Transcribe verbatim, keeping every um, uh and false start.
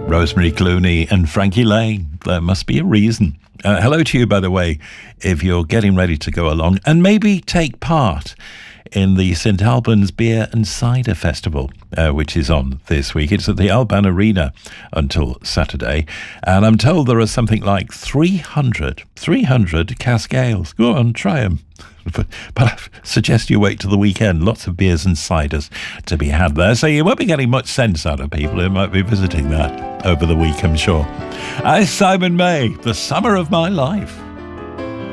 Rosemary Clooney and Frankie Lane. There must be a reason. Uh, hello to you, by the way, if you're getting ready to go along and maybe take part in the St Albans Beer and Cider Festival, uh, which is on this week. It's at the Alban Arena until Saturday. And I'm told there are something like three hundred, three hundred cask ales. Go on, try them. But, but I suggest you wait till the weekend. Lots of beers and ciders to be had there. So you won't be getting much sense out of people who might be visiting that over the week, I'm sure. I'm Simon May, the summer of my life.